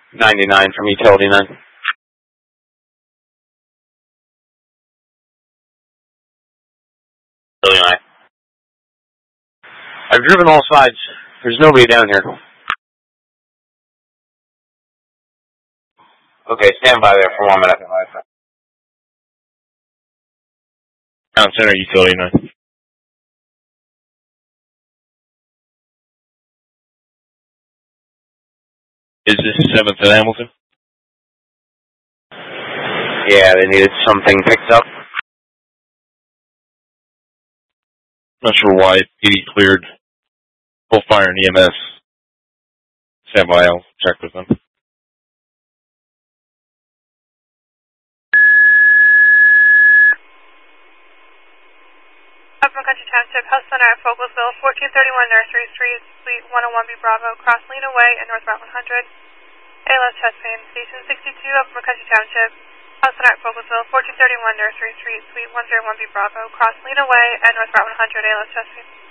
99 from Utility 9. Utility 9. I've driven all sides. There's nobody down here. Okay, stand by there for 1 minute. Town Center, Utility 9. Is this 7th and Hamilton? Yeah, they needed something picked up. Not sure why. PD cleared. Full fire and EMS. Stand by, I'll check with them. Upper Country Township, Health Center at Fogelsville, 1431 Nursery Street, Suite 101B Bravo, Cross Lena Way, and North Route 100. ALS chest pain, Station 62, Upper Country Township, Health Center at Fogelsville, 1431 Nursery Street, Suite 101B Bravo, Cross Lena Way, and North Route 100, ALS chest pain.